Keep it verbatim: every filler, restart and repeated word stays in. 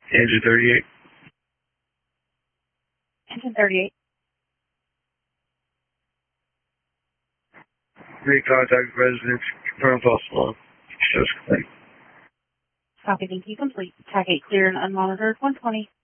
Engine thirty-eight. Engine thirty-eight. Make contact with residents. Confirm false alarm. Shows complete. Copy, thank you, complete. Tag eight clear and unmonitored, one twenty.